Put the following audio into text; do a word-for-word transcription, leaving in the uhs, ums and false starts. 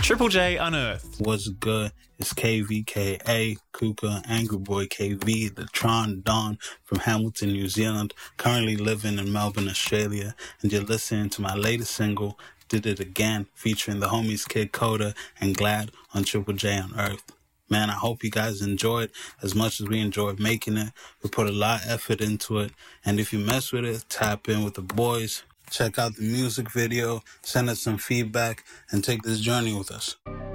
Triple J Unearthed. What's good? It's K V K A, Kuka, Angry Boy K V, the Tron Don from Hamilton, New Zealand, currently living in Melbourne, Australia, and you're listening to my latest single, Did It Again, featuring the homies Kid Coda and Glad on Triple J Unearthed. Man, I hope you guys enjoyed as much as we enjoyed making it. We put a lot of effort into it, and if you mess with it, tap in with the boys. Check out the music video, send us some feedback, and take this journey with us.